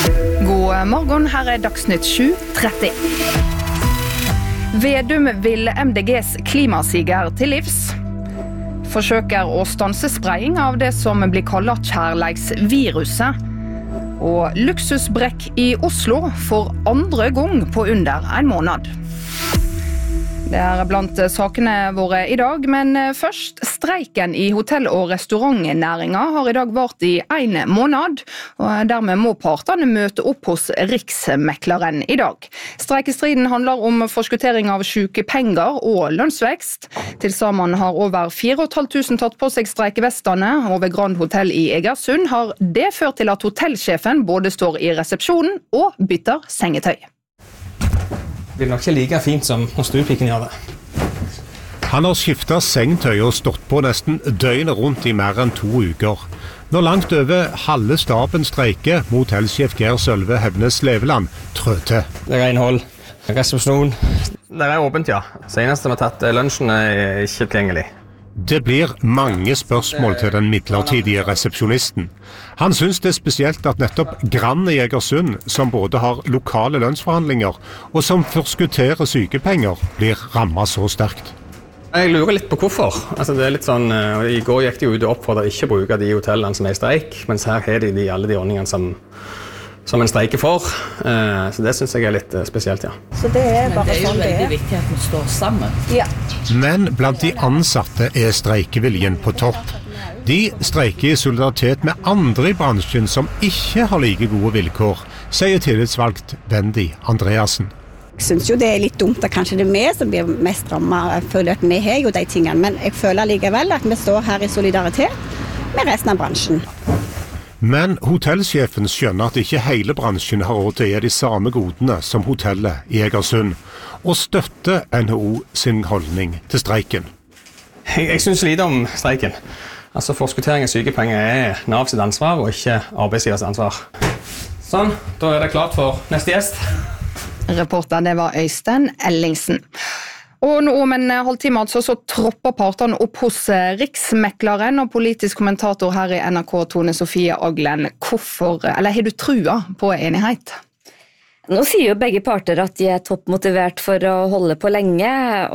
God morgen, her Dagsnytt 7:30. Vedum vil MDGs klimasiger til livs. Forsøker å stanse spredning av det som blir kallet kjærleiksviruset. Og luksusbrekk i Oslo for andre gang på under en måned. Det blant sakene våre i dag, men først streiken i hotell- og restaurantnæringen har i dag vart i en måned, og dermed må partene møte opp hos Riksmekleren i dag. Streikestriden handler om forskuttering av sykepenger og lønnsvekst. Til sammen har over 4.500 tatt på seg streikevestene, og ved Grand Hotel i Egersund har det ført til at hotellsjefen både står i resepsjonen og bytter sengetøy. Det blir nok ikke like fint som når stuepiken gjør det. Han har skiftet sengetøy og stått på nesten døgnet rundt i mer enn 2 uker. Når langt over halve staben streiker, må hotellsjef Geir Sølve Hevnes Leveland trø til. Det er renhold, resepsjon. Det er åpent, ja. Senest vi har tatt lunsjen er ikke tilgjengelig. Det blir mange spørsmål til den midlertidige resepsjonisten. Han synes det er spesielt at nettopp Grand i Egersund, som både har lokale lønnsforhandlinger og som forskutterer sykepenger, blir rammet så sterkt. Jeg lurer litt på hvorfor. Det er litt sånn, I går gikk de ut og oppfordret ikke å bruke de hotellene som er i streik, mens her har de alle de ordningene som en streiker for. Så det synes jeg er litt spesielt, ja. Så det er bare jo veldig viktig at vi står sammen. Ja. Men blant de ansatte er streikeviljen på topp. De streiker i solidaritet med andre i bransjen som ikke har like gode vilkår, sier tillitsvalgt Wendy Andreassen. Jeg synes jo det er litt dumt at kanskje det er vi som blir mest rammet. Jeg føler at vi har jo de tingene, men jeg føler likevel at vi står her i solidaritet med resten av bransjen. Men hotellsjefen skjønner at ikke hele bransjen har råd til å gi de samme godene som hotellet i Egersund, og støtter NHO sin holdning til streiken. Jeg synes lite om streiken. Forskuttering av sykepenger er Nav sitt ansvar, og ikke arbeidsgivers ansvar. Sånn, da er det klart for neste gjest. Reporter, det var Øystein Ellingsen. Og nå om en halvtime så tropper partene opp hos Riksmekleren, og politisk kommentator her i NRK, Tone Sofie Aglen. Har du trua på enighet? Nå sier jo begge parter at de er toppmotivert for å holde på lenge,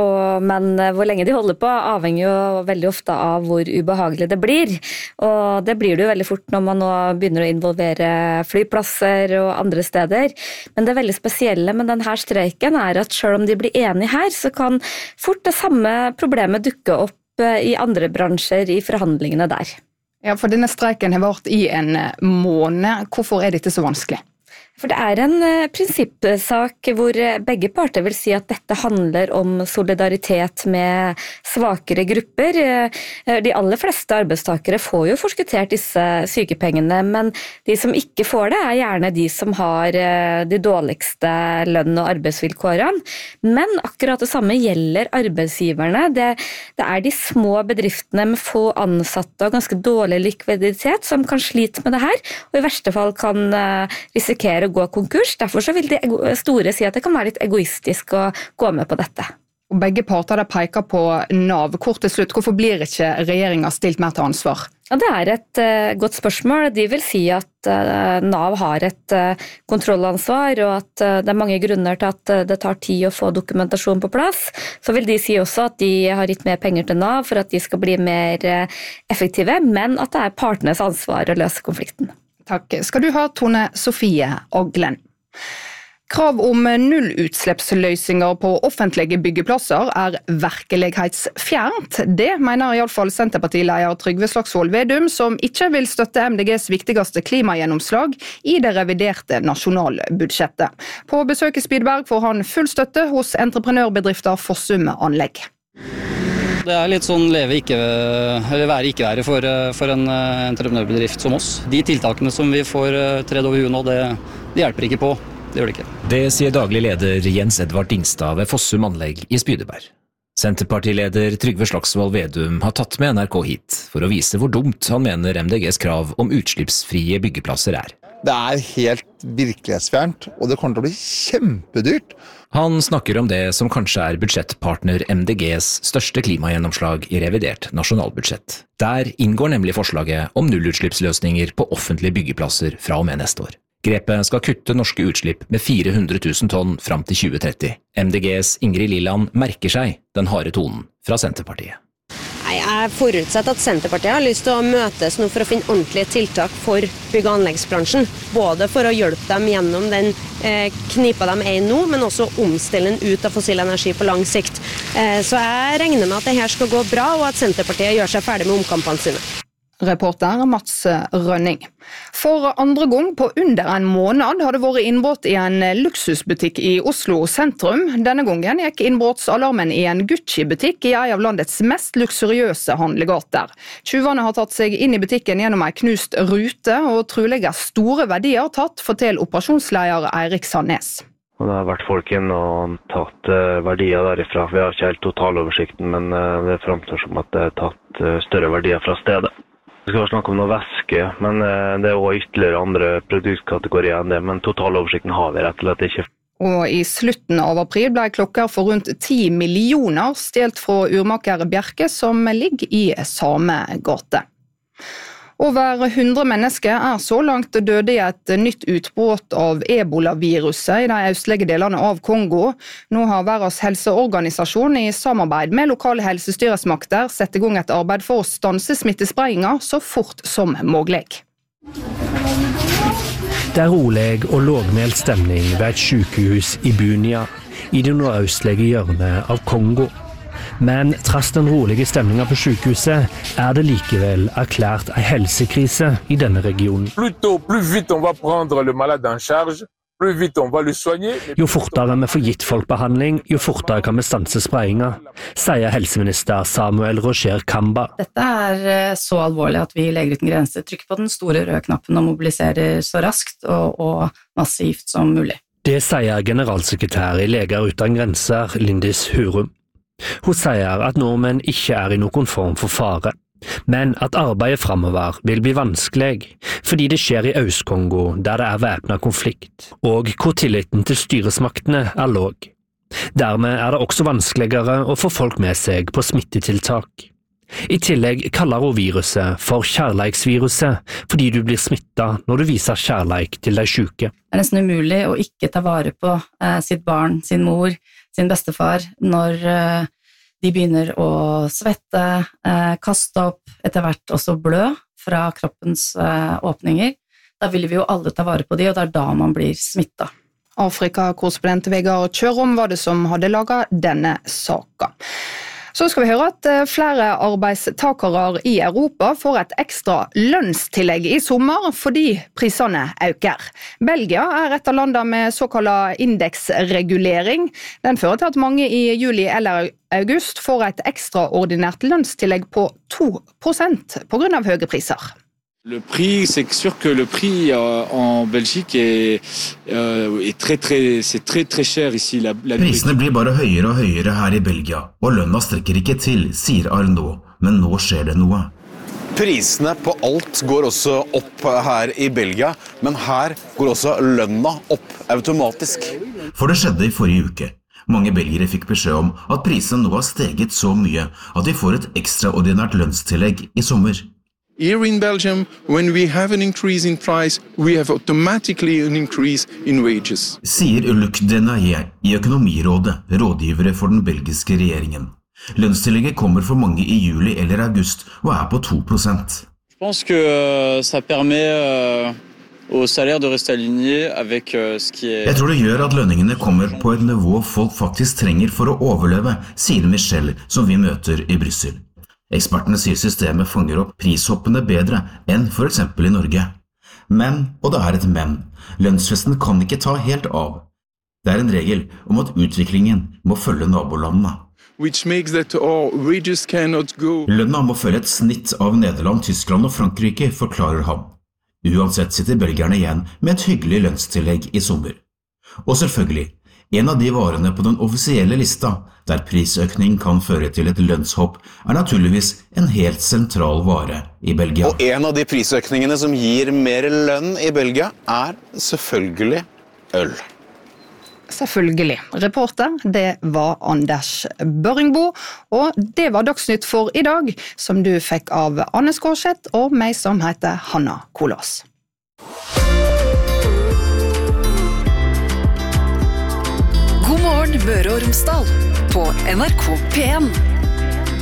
men hvor lenge de holder på avhenger jo veldig ofte av hvor ubehagelig det blir. Og det blir det jo veldig fort når man nå begynner å involvere flyplasser og andre steder. Men det veldig spesielle med denne streiken er at selv om de blir enige her, så kan fort det samme problemet dukke opp i andre bransjer i forhandlingene der. Ja, for denne streiken har vært i en måned. Hvorfor er dette så vanskelig? For det er en prinsippsak hvor begge parter vil si at dette handler om solidaritet med svakere grupper. De aller fleste arbeidstakere får jo forskuttert disse sykepengene, men de som ikke får det er gjerne de som har de dårligste lønn- og arbeidsvilkårene. Men akkurat det samme gjelder arbeidsgiverne. Det er de små bedriftene med få ansatte og ganske dårlig likviditet som kan slite med det her, og i verste fall kan risikere å gå konkurs. Derfor så vil de store si at det kan være litt egoistisk å gå med på dette. Og begge parter peker på Nav. Kort til slutt, hvorfor blir ikke regjeringen stilt mer til ansvar? Ja, det er et godt spørsmål. De vil si at Nav har et kontrollansvar, og at det er mange grunner til at det tar tid å få dokumentasjon på plass. Så vil de si også at de har gitt mer penger til Nav for at de skal bli mer effektive, men at det er partenes ansvar å løse konflikten. Takk skal du ha, Tone Sofie Aglen. Krav om nullutslippsløsninger på offentlige byggeplasser er virkelighetsfjernt. Det mener i alle fall Senterpartileder Trygve Slagsvold Vedum, som ikke vil støtte MDGs viktigste klimagjennomslag i det reviderte nasjonalbudsjettet. På besøk i Spydeberg får han full støtte hos entreprenørbedrifter Fossum Anlegg. Det er litt sånn være ikke være for en entreprenørbedrift som oss. De tiltakene som vi får tredd over huet nå, det hjelper ikke på. Det gjør det ikke. Det sier daglig leder Jens Edvard Dingstad ved Fossum Anlegg i Spydeberg. Senterpartileder Trygve Slagsvold Vedum har tatt med NRK hit for å vise hvor dumt han mener MDGs krav om utslippsfrie byggeplasser er. Det er helt virkelighetsfjernt, og det kommer til å bli kjempedyrt. Han snakker om det som kanskje er budsjettpartner MDGs største klimagjennomslag i revidert nasjonalbudsjett. Der inngår nemlig forslaget om nullutslippsløsninger på offentlige byggeplasser fra og med neste år. Grepet skal kutte norske utslipp med 400 000 tonn fram til 2030. MDGs Ingrid Liland merker seg den harde tonen fra Senterpartiet. Jeg forutsetter at Senterpartiet har lyst til å møtes nå for å finne ordentlige tiltak for bygg- og anleggsbransjen. Både for å hjelpe dem gjennom den knipa de er i nå, men også omstille den ut av fossil energi på lang sikt. Så jeg regner med at dette skal gå bra, og at Senterpartiet gjør seg ferdig med omkampene sine. Reporter Mats Rønning. For andre gang på under en måned har det vært innbrudd i en luksusbutikk i Oslo sentrum. Denne gangen gikk innbruddsalarmen i en Gucci-butikk i en av landets mest luksuriøse handlegater. Tjuvene har tatt seg inn i butikken gjennom en knust rute, og trolig er store verdier tatt, forteller operasjonsleder Eirik Sandnes. Det har vært folk inn og tatt verdier derifra. Vi har ikke helt totaloversikten, men det framstår som at det er tatt større verdier fra stedet. Det skal være snakk om noe væske, men det er også ytterligere andre produktkategorier enn det, men totaloversikten har vi rett og slett ikke. Og i slutten av april ble klokker for rundt 10 millioner stjelt fra urmaker Bjerke, som ligger i samme gate. Over 100 mennesker er så langt døde i et nytt utbrudd av Ebola-viruset i de østlige delene av Kongo. Nå har Verdens helseorganisasjon i samarbeid med lokale helsestyresmakter sett i gang et arbeid for å stanse smittespredningen så fort som mulig. Det er rolig og lågmælt stemning ved et sykehus i Bunia, i det nordøstlige hjørnet av Kongo. Men trass den rolige stemningen på sykehuset er det likevel erklært en helsekrise i denne regionen. Jo fortere vi får gitt folk behandling, jo fortere kan vi stanse spredningen, sier helseminister Samuel Roger Kamba. Dette er så alvorlig at vi Leger uten grenser trykker på den store røde knappen og mobiliserer så raskt og massivt som mulig. Det sier generalsekretær i Leger uten grenser, Lindis Hurum. Hun sier at nordmenn ikke er i noen form for fare, men at arbeidet fremover vil bli vanskelig, fordi det skjer i Øst-Kongo der det er væpnet konflikt, og hvor tilliten til styresmaktene er låg. Dermed er det også vanskeligere å få folk med seg på smittetiltak. I tillegg kaller hun viruset for kjærleiksviruset, fordi du blir smittet når du viser kjærleik til de syke. Det er nesten umulig å ikke ta vare på sitt barn, sin mor, sin bestefar, når de begynner å svette, kaste opp, etter hvert også blø fra kroppens åpninger. Da vil vi jo alle ta vare på de, og det er da man blir smittet. Afrika-korrespondent Vegard Kjørom var det som hadde laget denne saken. Så skal vi høre at flere arbeidstakere i Europa får et ekstra lønnstillegg i sommer fordi prisene øker. Belgia er et av landene med såkalt indeksregulering. Den fører til at mange i juli eller august får et ekstraordinært lønnstillegg på 2% på grunn av høye priser. Le prix, c'est sûr que le prix en Belgique est très cher ici. Prisene blir bare høyere og høyere her i Belgia, og lønna strekker ikke til, sier Arnaud, men nå skjer det noe. Prisene på alt går også opp her i Belgia, men her går også lønna opp automatisk. For det skjedde i forrige uke. Mange belgiere fikk beskjed om at prisene nå har steget så mye at de får et ekstraordinært lønnstillegg i sommer. Here in Belgium, when we have an increase in price, we have automatically an increase in wages. Sier Luc Denayer i Økonomirådet, rådgivere for den belgiske regjeringen. Lønnstillegget kommer for mange i juli eller august og er på 2%. Je pense que ça permet au salaire de rester aligné avec ce qui est. Jeg tror det gjør at lønningene kommer på et nivå folk faktisk trenger for å overleve, sier Michel, som vi møter i Brussel. Ekspertene sier systemet fanger opp prishoppene bedre enn for eksempel i Norge. Men, og det er et men, lønnsfesten kan ikke ta helt av. Det er en regel om at utviklingen må følge nabolandene. Lønna må følge et snitt av Nederland, Tyskland og Frankrike, forklarer han. Uansett sitter belgierne igjen med et hyggelig lønnstillegg i sommer. Og selvfølgelig, en av de varene på den offisielle lista, der prisøkning kan føre til et lønnshopp, er naturligvis en helt sentral vare i Belgia. Og en av de prisøkningene som gir mer lønn i Belgia er selvfølgelig øl. Selvfølgelig. Reporter, det var Anders Børringbo, og det var Dagsnytt for i dag, som du fikk av Anne Skårseth og meg som heter Hanna Kolås. Nyhetsmorgen Møre og Romsdal på NRK P1.